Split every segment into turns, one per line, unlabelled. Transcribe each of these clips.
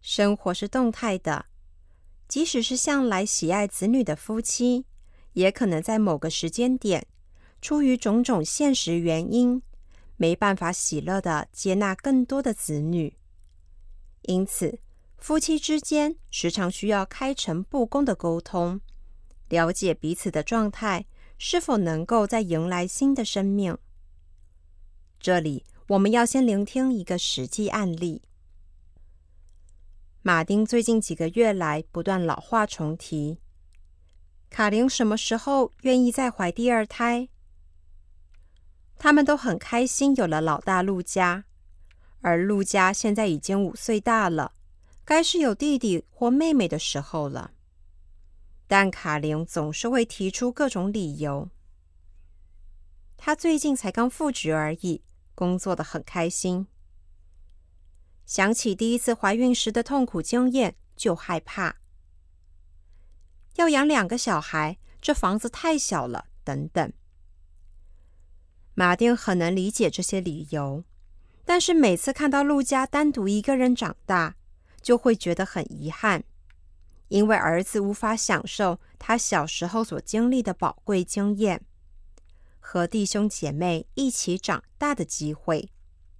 生活是动态的，即使是向来喜爱子女的夫妻，也可能在某个时间点，出于种种现实原因，没办法喜乐地接纳更多的子女。因此，夫妻之间时常需要开诚布公的沟通，了解彼此的状态是否能够再迎来新的生命。这里我们要先聆听一个实际案例。马丁最近几个月来不断老话重提，卡琳什么时候愿意再怀第二胎？他们都很开心有了老大路加，而路加现在已经5岁大了，该是有弟弟或妹妹的时候了。但卡琳总是会提出各种理由。她最近才刚复职而已，工作得很开心。想起第一次怀孕时的痛苦经验，就害怕。要养2个小孩，这房子太小了，等等。马丁很能理解这些理由，但是每次看到路加单独一个人长大，就会觉得很遗憾，因为儿子无法享受他小时候所经历的宝贵经验，和弟兄姐妹一起长大的机会。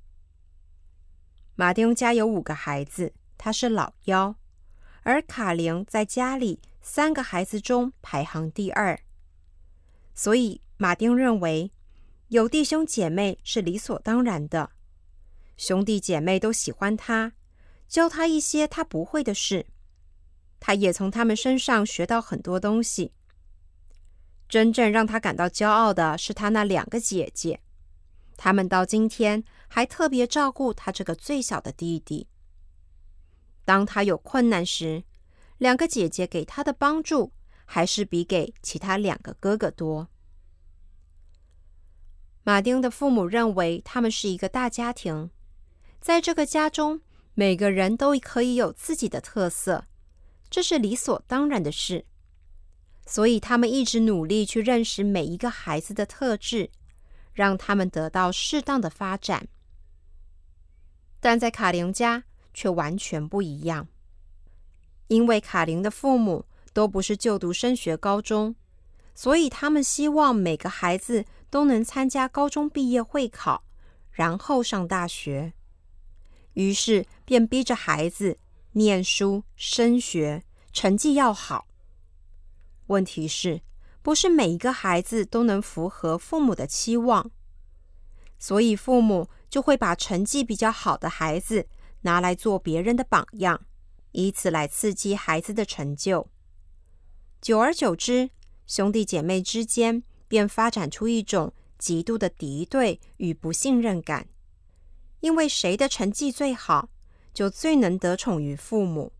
马丁家有5个孩子，他是老幺，而卡琳在家里3个孩子中排行第2，所以马丁认为有弟兄姐妹是理所当然的。兄弟姐妹都喜欢他，教他一些他不会的事，他也从他们身上学到很多东西。真正让他感到骄傲的是他那2个姐姐，他们到今天还特别照顾他这个最小的弟弟。当他有困难时，2个姐姐给他的帮助还是比给其他2个哥哥多。马丁的父母认为他们是一个大家庭，在这个家中，每个人都可以有自己的特色，这是理所当然的事。所以他们一直努力去认识每一个孩子的特质，让他们得到适当的发展。但在卡琳家却完全不一样，因为卡琳的父母都不是就读升学高中，所以他们希望每个孩子都能参加高中毕业会考，然后上大学。于是便逼着孩子念书、升学，成绩要好。问题是，不是每一个孩子都能符合父母的期望，所以父母就会把成绩比较好的孩子拿来做别人的榜样，以此来刺激孩子的成就。久而久之，兄弟姐妹之间便发展出一种极度的敌对与不信任感，因为谁的成绩最好，就最能得宠于父母。